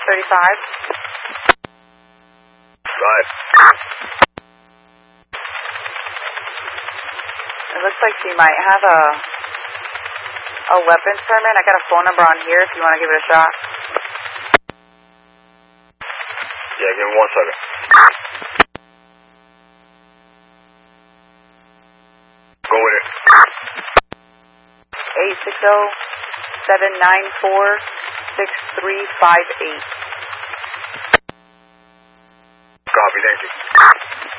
35. Right. It looks like she might have a weapons permit. I got a phone number on here if you want to give it a shot. Yeah, give me 1 second. Go with it. 860-794-6358. Copy, thank you.